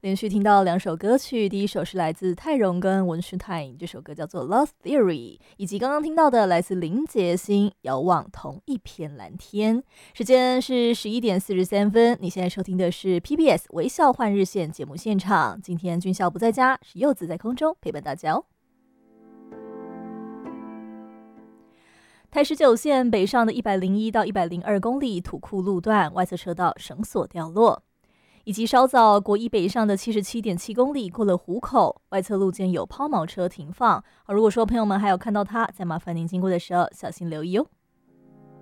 连续听到两首歌曲，第一首是来自泰荣跟文诗泰，这首歌叫做《Love Theory》，以及刚刚听到的来自林杰星《遥望同一片蓝天》。时间是11:43，你现在收听的是 PBS 微笑换日线节目现场。今天军校不在家，是柚子在空中陪伴大家哦。台19线北上的101到102公里土库路段外侧车道绳索掉落。以及稍早国一北上的77.7公里过了湖口，外侧路肩有抛锚车停放。如果说朋友们还有看到它，再麻烦您经过的时候小心留意哦。